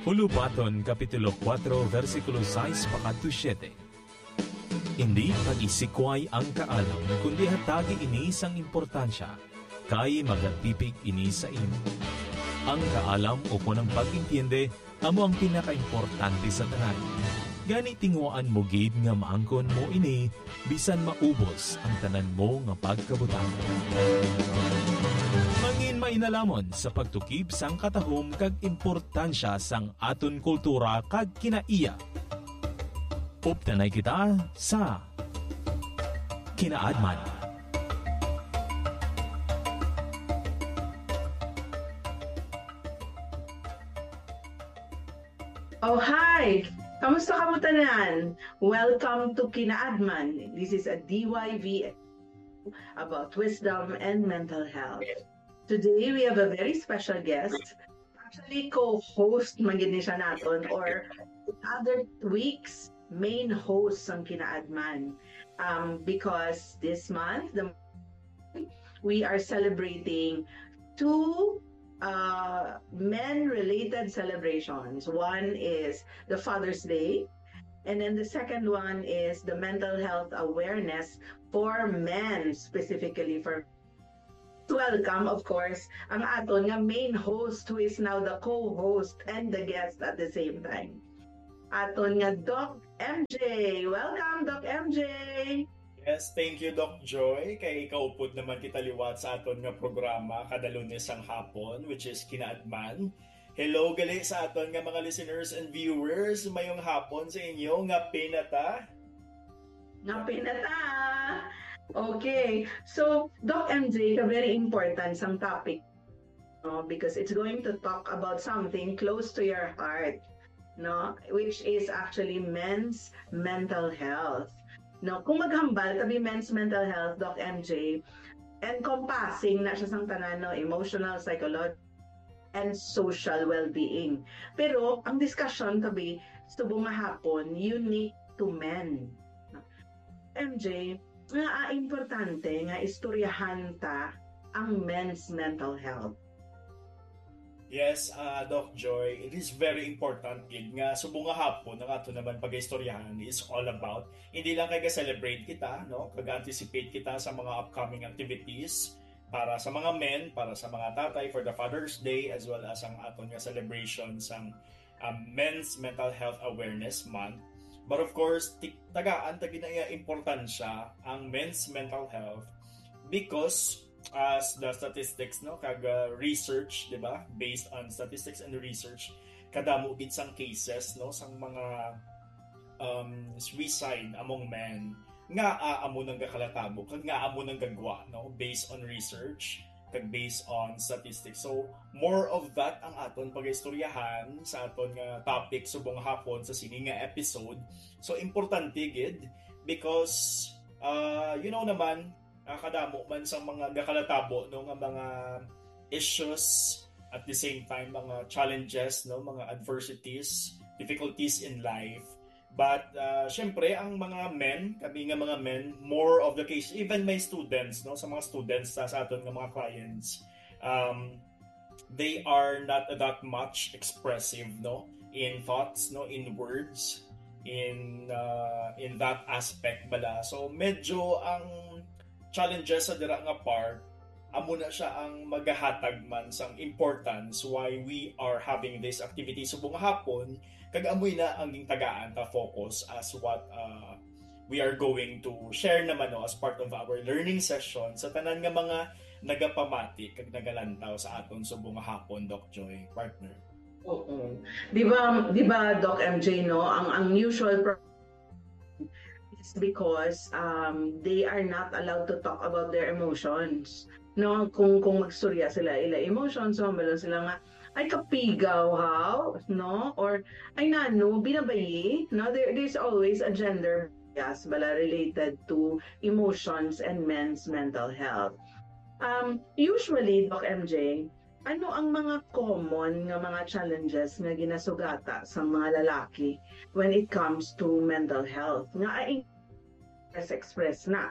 Ulubaton, Kapitulo 4, versikulo 6 pakadto 7. Hindi pag-isikway ang kaalam, kundi hatagi ini sang importansya, kay magatipig ini sa imo. Ang kaalam o punang pag-intindi, amo ang pinaka-importante sa tanan. Gani tingwaan mo gid nga maangkon mo ini, bisan maubos ang tanan mo nga pagkabutang. Mangin mainalamon sa pagtukib sang katahom kag importansya sang aton kultura kag kinaiya. Uptanay kita sa Kinaadman. Oh, hi! Kamusta ka mo tanan? Welcome to Kinaadman. This is a DYV about wisdom and mental health. Today, we have a very special guest. Actually, co-host magin siya naton or other weeks, main host ng Kinaadman. Because this month, we are celebrating two men-related celebrations. One is the Father's Day, and then the second one is the mental health awareness for men, specifically for welcome, of course, ang aton nga main host who is now the co-host and the guest at the same time. Aton nga Doc MJ. Welcome, Doc MJ! Yes, thank you, Doc Joy. Kay kaupod naman kita liwat sa aton nga programa kada Lunes ang hapon, which is Kinaadman. Hello gali sa aton nga mga listeners and viewers. Mayong hapon sa inyo nga pinata. Nga pinata! Okay. So, Doc MJ, a very important sang topic, because it's going to talk about something close to your heart, no? Which is actually men's mental health. No, kung maghambal tabi men's mental health, Doc MJ, encompassing na siya sang tanan, no, emotional, psychological, and social well-being. Pero ang discussion tabi subong nga hapon unique to men. No? MJ, nga importante nga istoryahan ta ang men's mental health. Yes, Doc Joy, it is very important gid nga subong nga hapon ang ato naman pag-istoryahan is all about hindi lang kay ga-celebrate kita, no? Kag-anticipate kita sa mga upcoming activities para sa mga men, para sa mga tatay for the Father's Day, as well as ang aton nga celebration sang Men's Mental Health Awareness Month. But of course, tagaan ta ginaya importansya ang men's mental health because as the statistics, no, kag research, di ba, based on statistics and research, kadamo gid sang cases, no, sang mga suicide among men nga amo nang gakalatabo kag nga amo nang gagwa, no, based on research kag based on statistics. So more of that ang aton pag-istoryahan sa aton nga topic subong hapon sa sini nga episode. So importante gid because you know naman kadamo man sa mga gakalatabo, no, nga mga issues, at the same time mga challenges, no, mga adversities, difficulties in life. But syempre ang mga men, kami nga mga men, more of the case, even my students, no, sa mga students sa aton nga mga clients, they are not that much expressive, no, in thoughts, no, in words, in that aspect bala. So medyo ang challenges sa dira nga part, amo na siya ang magahatag man sang importance why we are having this activity subong hapon, kag amoy na ang tagaan ta focus as what we are going to share naman, no, as part of our learning session sa tanan nga mga nagapamati kag nagalantaw sa aton subong hapon, Doc Joy, partner. Oo. Di ba Doc MJ, no, ang usual is because they are not allowed to talk about their emotions. No, kung magstorya sila ila emotions, so meron sila nga ay kapigaw how, no, or ay nano binabayi, no, there's always a gender bias bala related to emotions and men's mental health. Usually, Doc MJ, ano ang mga common nga mga challenges nga ginasugata sa mga lalaki when it comes to mental health? Nga ay express na.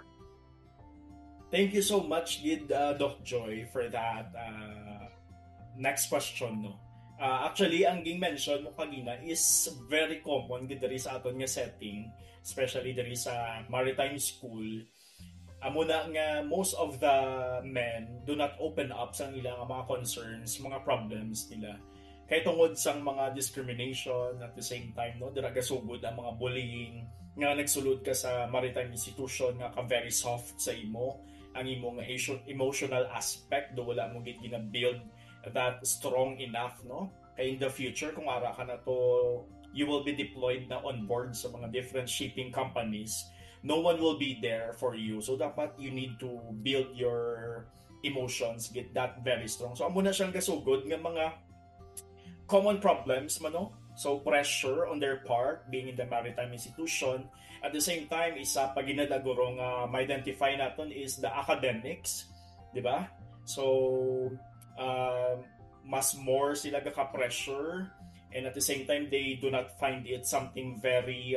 Thank you so much, Doc Joy, for that next question, no. Actually, ang ging mention mo kanina is very common diri sa aton nga setting, especially diri sa maritime school. Amo na nga most of the men do not open up sa ilang mga concerns, mga problems nila. Kay tungod sang mga discrimination at the same time no, dira gasugod ang mga bullying nga nagsulod ka sa maritime institution nga ka very soft sa imo, ang imong emotional aspect do wala mo gid gina-build that strong enough no. Kay in the future kung ara ka na to, you will be deployed na on board sa mga different shipping companies, no one will be there for you. So dapat you need to build your emotions, get that very strong. So amo na siyang gasugod nga mga common problems man no. So pressure on their part being in the maritime institution. At the same time, isa pa ginadaguro nga ma-identify naton is the academics, di ba? So mas more sila ka-pressure, and at the same time they do not find it something very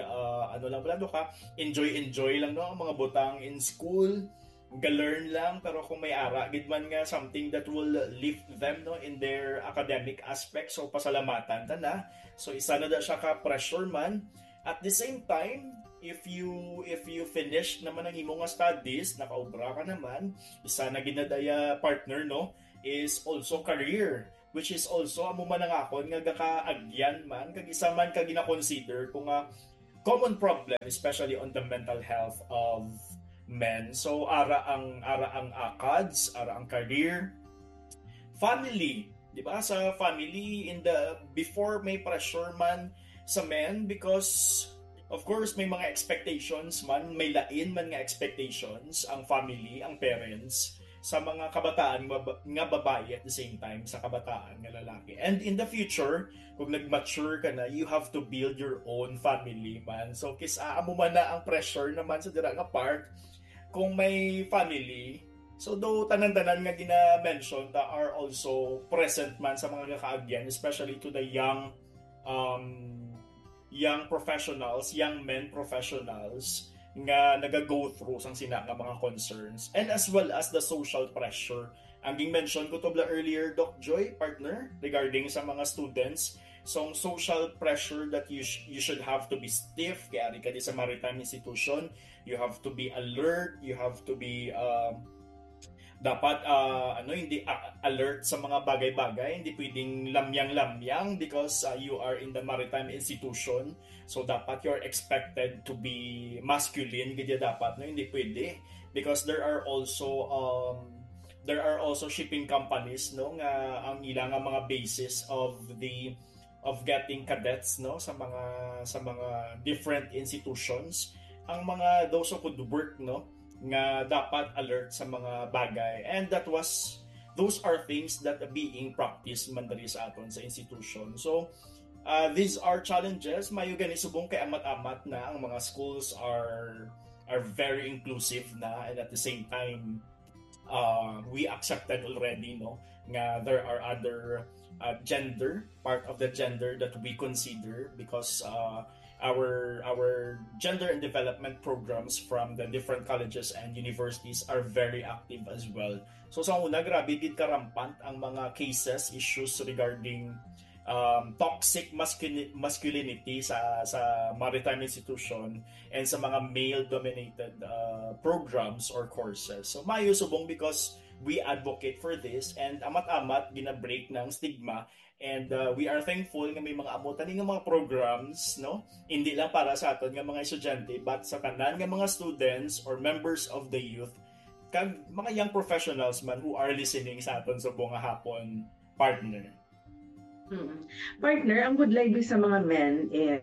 enjoy lang no ang mga butang in school, ga-learn lang, pero kung may ara gid man nga something that will lift them no in their academic aspect, so pasalamatan ta na. So isa na da siya ka-pressure man. At the same time, if you finish naman ang imong studies, nakaobra ka naman, isa na ginadaya partner no is also career, which is also amo man ang akon nga gakaagyan man kag isa man ka gina-consider kung common problem, especially on the mental health of men. So ara ang ACADS, ara ang career, family, di ba? Sa family, in the before may pressure man sa men because of course may mga expectations man, may lain man nga expectations ang family, ang parents sa mga kabataan nga babae, at the same time sa kabataan nga lalaki. And in the future, kung nag-mature ka na, you have to build your own family man. So amo man na ang pressure naman sa dira nga part kung may family. So though tanan-tanan nga gina-mention that are also present man sa mga kaagyan, especially to the young professionals, young men professionals nga naga-go through sang sina nga mga concerns, and as well as the social pressure. Ang gi-mention ko to earlier, Doc Joy, partner, regarding sa mga students. So social pressure that you should have to be stiff, kaya ka di sa maritime institution, you have to be alert, you have to be dapat hindi alert sa mga bagay-bagay, hindi pwedeng lamyang-lamyang because you are in the maritime institution. So dapat you're expected to be masculine, gid dapat no, hindi pwede because there are also shipping companies no nga ang ilang mga basis of getting cadets no sa mga different institutions, ang mga those who could work no nga dapat alert sa mga bagay, and those are things that are being practiced man diri sa aton sa institution. So these are challenges, mayo gani subong kay amat-amat na ang mga schools are very inclusive na, and at the same time we accepted already no nga there are other part of the gender that we consider because our gender and development programs from the different colleges and universities are very active as well. So sa una, grabe gid karampant ang mga cases, issues regarding toxic masculinity sa maritime institution and sa mga male-dominated programs or courses. So mayo subong because we advocate for this, and amat-amat gina-break ng stigma. And we are thankful nga may mga amutan nga mga programs no, hindi lang para sa aton nga mga estudyante but sa tanan nga mga students or members of the youth kag mga young professionals man who are listening sa aton sa buong hapon, partner. Partner, ang good life sa mga men is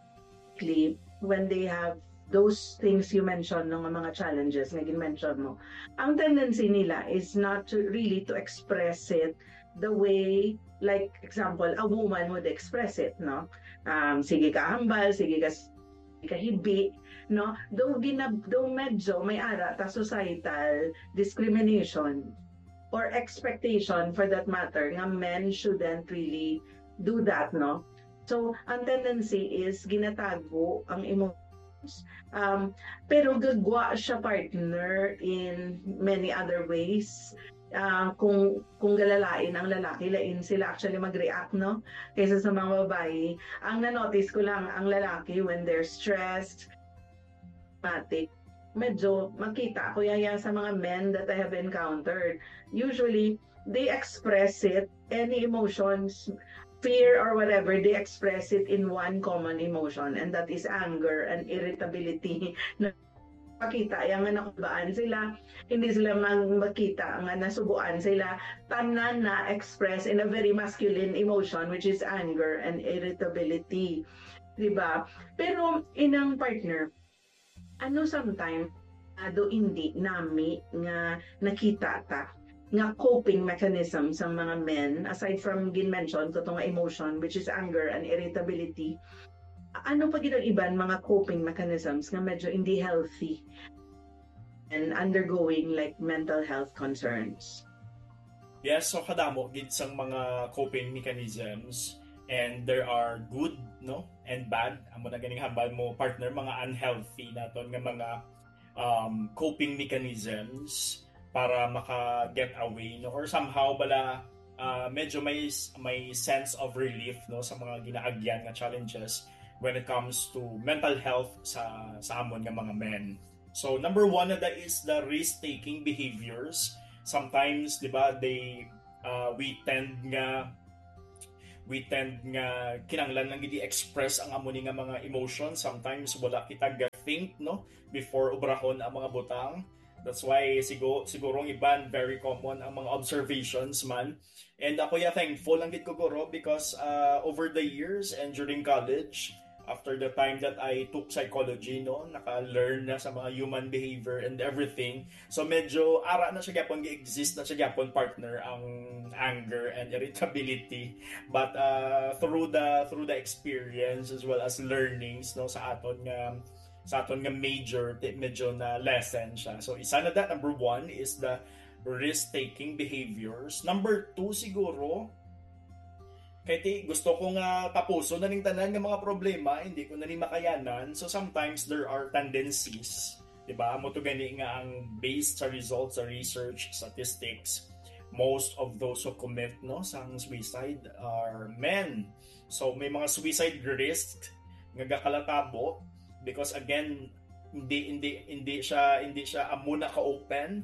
when they have those things you mentioned ng mga challenges na gin-mention mo, ang tendency nila is not really to express it the way, like example, a woman would express it, no? Sige ka hambal, sige ka hibi, no? Though medyo may ara ta societal discrimination or expectation for that matter, nga men shouldn't really do that, no? So, ang tendency is ginatago ang emotions. Pero gagwa siya, partner, in many other ways. kung galalain ang lalaki, lain sila actually mag-react, no? Kaysa sa mga babae. Ang na-notice ko lang, ang lalaki, when they're stressed, dramatic, medyo makita ko yaya sa mga men that I have encountered. Usually, they express it, any emotions, fear or whatever, they express it in one common emotion, and that is anger and irritability. Makita yang nga nakubaan sila, hindi sila makita nga nasubuan sila, tanan na express in a very masculine emotion, which is anger and irritability, diba? Pero inang partner, ano sometimes do hindi nami nga nakita ta nga coping mechanism sa mga men, aside from gin-mention ko itong emotion, which is anger and irritability, ano pa ginang iban mga coping mechanisms nga medyo hindi healthy and undergoing like mental health concerns? Yes, so kadamo gid sang mga coping mechanisms, and there are good, no, and bad. Amo na ganing hambal mo partner, mga unhealthy naton nga mga coping mechanisms para maka-get away, no, or somehow bala medyo may sense of relief, no, sa mga ginaagyan nga challenges when it comes to mental health sa amon nga mga men. So number one na is the risk-taking behaviors. Sometimes, di ba, we tend nga kinanglan lang gidi express ang amon nga mga emotions. Sometimes wala kita ga-think, no, before ubrahon ang mga butang. That's why sigurong iban very common ang mga observations man. And ako thankful lang gid ko guro because over the years and during college, after the time that I took psychology, no, naka-learn na sa mga human behavior and everything. So medyo ara na siya gyapon gi-exist na siya gyapon partner ang anger and irritability. But through the experience as well as learnings, no, sa aton nga major, medyo na lesson siya. So isa na that, number one is the risk-taking behaviors. Number two siguro, kaya gusto ko nga tapuso na ning tanan nga mga problema, hindi ko na ni makayanan. So sometimes there are tendencies, diba? Mo to gani nga ang based sa results sa research statistics, most of those who commit, no, sang suicide are men. So may mga suicide risk nga gakalatabo because again hindi siya amuna ka open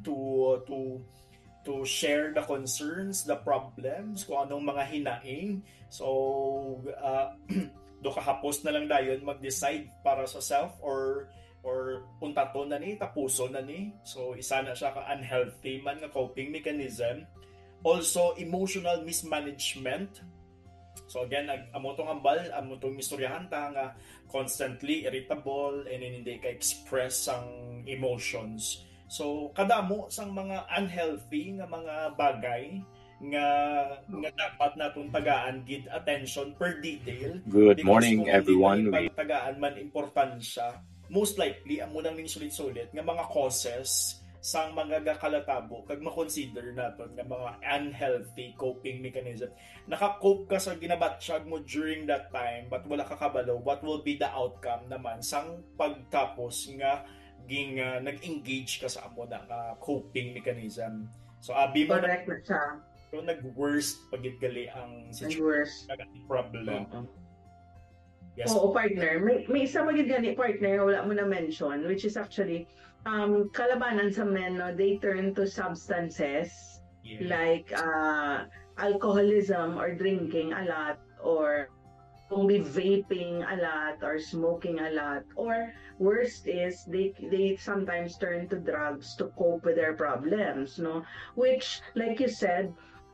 to share the concerns, the problems, kung anong mga hinaing. So, do kahapos na lang dayon mag-decide para sa self or puntato na ni, tapuso na ni. So, isa na siya ka-unhealthy man nga coping mechanism. Also, emotional mismanagement. So again, amotong ambal, amotong istoryahan ta nga constantly irritable and hindi ka express ang emotions. So kadamo sang mga unhealthy nga mga bagay nga dapat natong tagaan gid attention per detail. Good morning everyone. Tagaan man importansya, most likely amo nang ning sulit-sulit nga mga causes sang mga gakalatabo kag ma-consider naton nga mga unhealthy coping mechanism. Naka-cope ka sa ginabatsyag mo during that time but wala ka kabalo what will be the outcome naman sang pagtapos nga nag-engage ka sa amo na coping mechanism. So abi mo correct na siya. So nag-worst pagit gali ang situation, problem. Yes. Oo, partner. May isa magid gani partner wala mo na mention, which is actually kalabanan sa men, no, they turn to substances like alcoholism or drinking a lot, or kung be vaping a lot or smoking a lot, or worst is they sometimes turn to drugs to cope with their problems, no, which like you said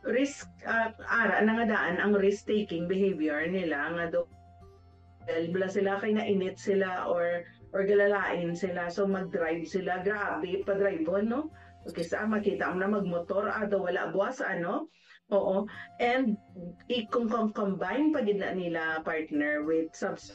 ara nangadaan ang risk-taking behavior nila nga do bala sila kay nainit sila or galalain sila, so mag-drive sila, grabe pa-drive no, okay, sa makita ang na magmotor daw wala buwas oo, and kung combine pa din na nila partner with substance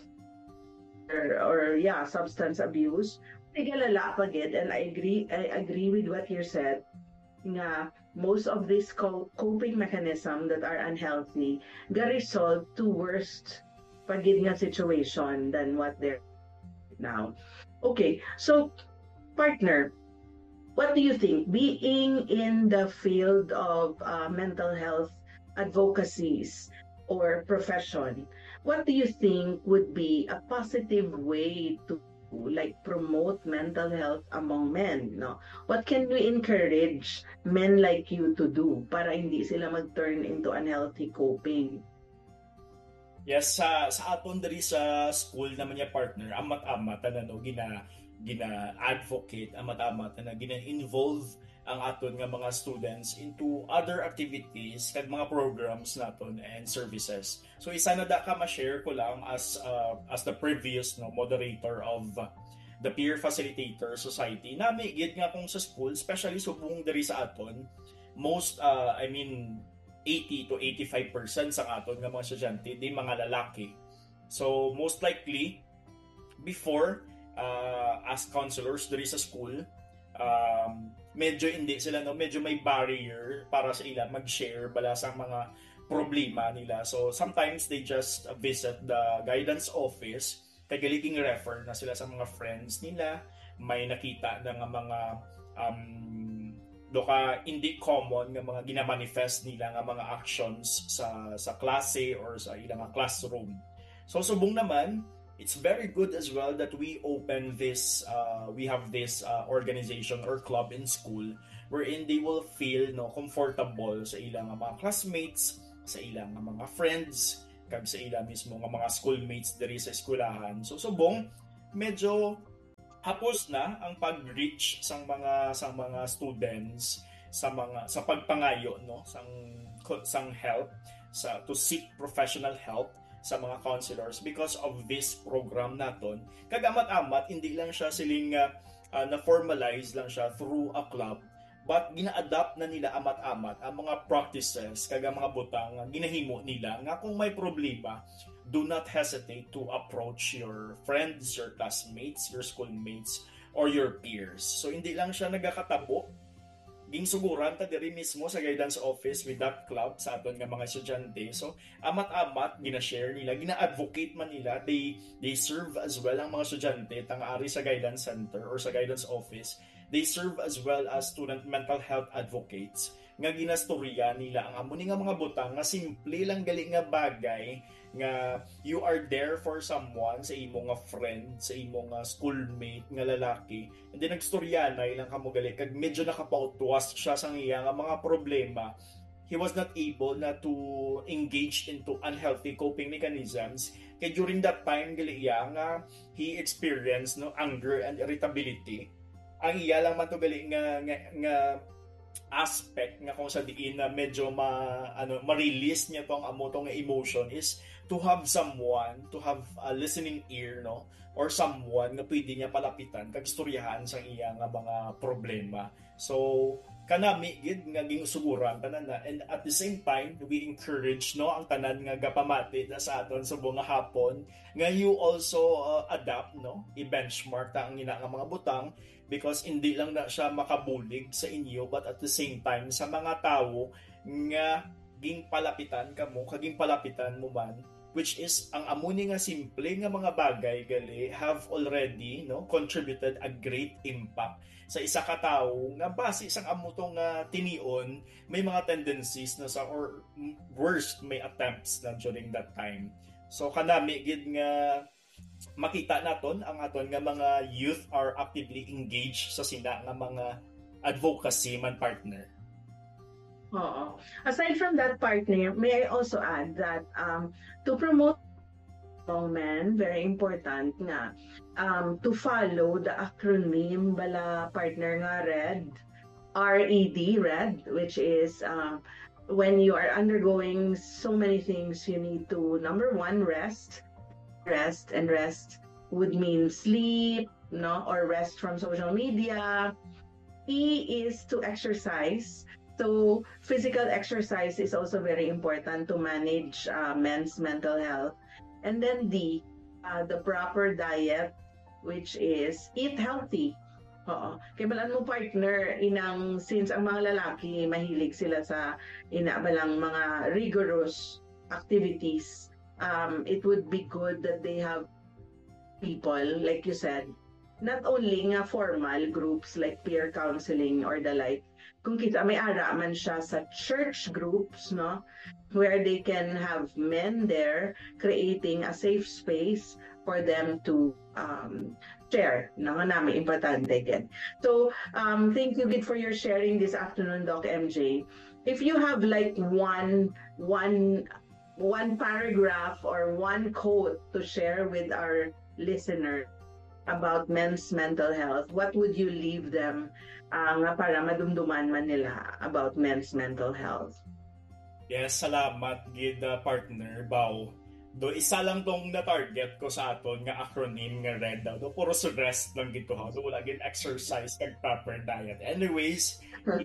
abuse, tigalala pa gid. And I agree with what you said nga most of these coping mechanism that are unhealthy ga result to worst pagid nga situation than what they're now. Okay, so partner, what do you think, being in the field of mental health advocacies or profession, what do you think would be a positive way to like promote mental health among men, no? What can we encourage men like you to do para hindi sila mag-turn into unhealthy coping? Yes, sa aton diri sa school naman niya partner, amat-amat na no, gina advocate, amat-amat na gina involve ang aton nga mga students into other activities kag mga programs naton and services. So isa na da ka ma-share ko lang as the previous no moderator of the Peer Facilitator Society. Nami gid nga kung sa school, especially subong diri sa aton, most 80 to 85% sa aton nga mga estudyante di mga lalaki. So most likely before as counselors diri sa school, medyo hindi sila no, medyo may barrier para sa ila mag-share bala sa mga problema nila. So sometimes they just visit the guidance office kay galiging refer na sila sa mga friends nila, may nakita na nga mga doka hindi common nga mga ginamanifest nila nga mga actions sa klase or sa ilang classroom. So subong naman, it's very good as well that we open this we have this organization or club in school wherein they will feel no comfortable sa ilang mga classmates, sa ilang mga friends, kag sa ilang mismo nga mga schoolmates diri sa eskwelahan. So subong medyo hapos na ang pag-reach sang mga students sa pagpangayo no sang help to seek professional help sa mga counselors because of this program naton. Kagamat-amat hindi lang siya siling na-formalize lang siya through a club, but gina-adapt na nila amat-amat ang mga practices kaga mga butang ginahimo nila nga kung may problema, do not hesitate to approach your friends, your classmates, your schoolmates, or your peers. So hindi lang siya nagakatabo, ginsuguran ta diri mismo sa guidance office with that club sa aton nga mga estudyante. So amat-amat gina-share nila, gina-advocate man nila, they serve as well ang mga estudyante tang-ari sa guidance center or sa guidance office. They serve as well as student mental health advocates nga ginastorya nila ang amo nga mga butang nga simple lang gali nga bagay nga you are there for someone, sa imo nga friend, sa imo nga schoolmate nga lalaki, and then nagstorya na ilang kamo gali kag medyo nakapautuwas siya sa iya nga mga problema. He was not able na to engage into unhealthy coping mechanisms kay during that time gali iya nga he experienced no anger and irritability. Ang iya lang man to gali nga aspect nga kung sa diin na medyo ma-release niya tong amo tong emotion is to have someone, to have a listening ear, no, or someone nga pwede niya palapitan kag istoryahan sa iya nga mga problema. So kanami gid nga ginsuguran tanan na, and at the same time we encourage no ang tanan nga gapamati na sa aton subong nga hapon nga you also adapt no i-benchmark ta ang ina nga mga butang, because hindi lang na siya makabulig sa inyo but at the same time sa mga tawo nga ging palapitan kamo kaging palapitan mo man, which is ang amuni nga simple nga mga bagay gali have already no contributed a great impact sa isa ka tawo nga base sang amutong tinion may mga tendencies na sa or worst may attempts na during that time. So kanami gid nga makita naton ang aton nga mga youth are actively engaged sa sina nga mga advocacy man partner. Oo. Aside from that partner, may I also add that to promote among men, very important nga to follow the acronym bala partner nga RED, RED, which is when you are undergoing so many things, you need to, number one, rest, and rest would mean sleep, no, or rest from social media. E is to exercise. So physical exercise is also very important to manage men's mental health. And then D, the proper diet, which is eat healthy. Oo. Kaya balaan mo partner, since ang mga lalaki mahilig sila sa balang mga rigorous activities, it would be good that they have people, like you said, not only nga formal groups like peer counseling or the like, kung kita may ara man siya sa church groups, no, where they can have men there creating a safe space for them to share na nga namin importante again. So thank you Gid for your sharing this afternoon, Doc MJ. If you have like one paragraph or one quote to share with our listener about men's mental health, what would you leave them nga para madumduman man nila about men's mental health? Yes, salamat gid partner Bao. Do isa lang tong na-target ko sa aton nga acronym nga RED daw. Do puro sa rest lang gito ha. Do wala gid exercise kag proper diet. Anyways,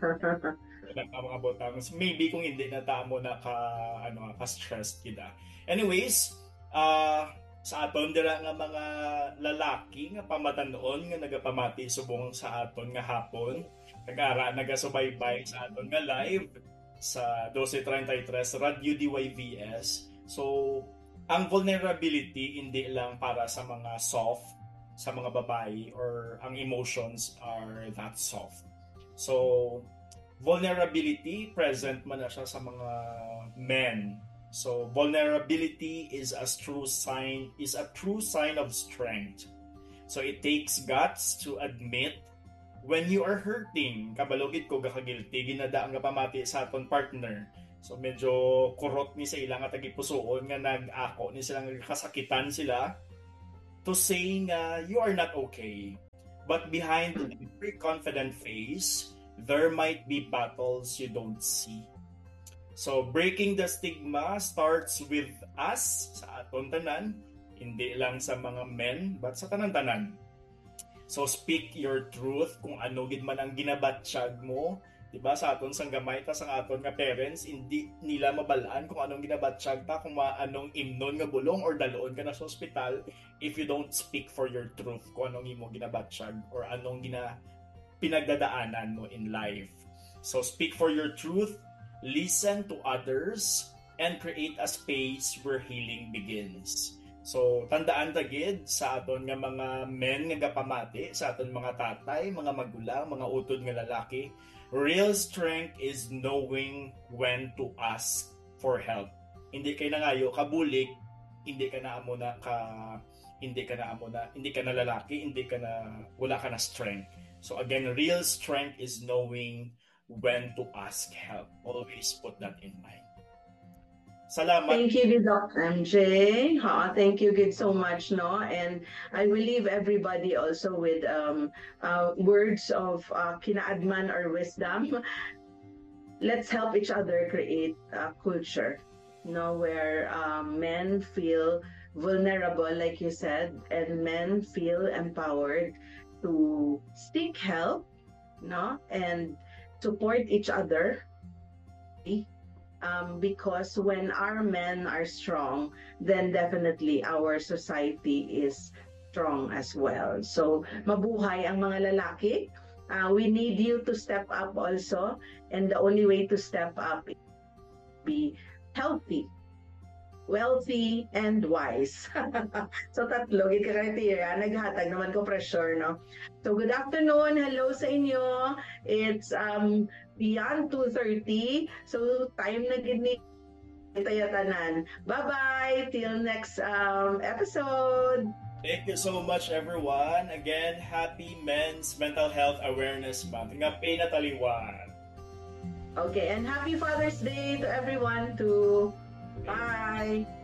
mga botang maybe kung hindi na tamo na ka-stressed kita. Anyways, sa aton dira nga mga lalaki nga pamatanon nga nagapamati subong sa aton nga hapon, nagara nagasubaybay sa aton nga live sa 12:33 Radio DYVS. So ang vulnerability hindi lang para sa mga soft, sa mga babae, or ang emotions are that soft. So vulnerability present man na siya sa mga men. So vulnerability is a true sign of strength. So it takes guts to admit when you are hurting. Kabalogit ko gakagilty ginada ang pamati sa aton partner. So medyo kurot ni sa ilang at tagipusoon nga nag-ako ni silang kasakitan sila to say nga you are not okay. But behind every confident face, there might be battles you don't see. So breaking the stigma starts with us sa aton tanan, hindi lang sa mga men but sa tanan-tanan. So speak your truth kung ano gid man ang ginabatsyag mo. Diba sa aton sang gamay ta sang aton nga parents hindi nila mabalaan kung anong ginabatsyag ta, kung anong imnon nga bulong or daloon ka na sa ospital if you don't speak for your truth kung anong imo ginabatsyag or anong pinagdadaanan mo in life. So speak for your truth, listen to others, and create a space where healing begins. So tandaan ta gid sa aton nga mga men nga gapamati, sa aton mga tatay, mga magulang, mga utod nga lalaki, real strength is knowing when to ask for help. Hindi kay nangayo kabulik, hindi ka na lalaki, wala ka na strength. So again, real strength is knowing when to ask help. Always put that in mind. Salamat. Thank you, Doc MJ. Thank you, so much, no? And I will leave everybody also with words of kinaadman or wisdom. Let's help each other create a culture, no, where men feel vulnerable, like you said, and men feel empowered to seek help, no, and support each other. Because when our men are strong, then definitely our society is strong as well. So, mabuhay ang mga lalaki. We need you to step up also. And the only way to step up is to be healthy, wealthy, and wise. So, tatlo. Gika-criteria. Naghatag naman ko pressure, no? So, good afternoon. Hello sa inyo. It's beyond 2:30. So, time na gini tayatanan. Bye-bye. Till next episode. Thank you so much, everyone. Again, happy Men's Mental Health Awareness Month. Nga pinataliwan. Okay, and happy Father's Day to everyone too. Bye.